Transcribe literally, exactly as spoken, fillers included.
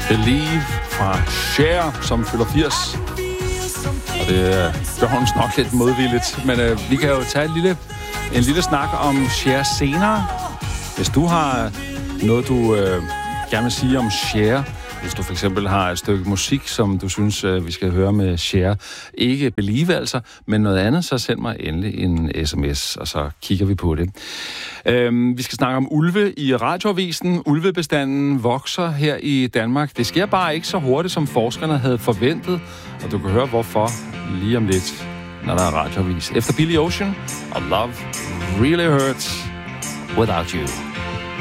Believe fra Cher, som fylder firs. Og det gør hun nok lidt modvilligt. Men øh, vi kan jo tage en lille, en lille snak om Cher senere. Hvis du har noget, du øh, gerne vil sige om Cher, hvis du for eksempel har et stykke musik, som du synes, øh, vi skal høre med Cher, ikke Believe altså, men noget andet, så send mig endelig en sms, og så kigger vi på det. Øhm, vi skal snakke om ulve i radioavisen. Ulvebestanden vokser her i Danmark. Det sker bare ikke så hurtigt, som forskerne havde forventet, og du kan høre hvorfor lige om lidt, når der er radioavis. Efter Billy Ocean og Love Really Hurts Without You.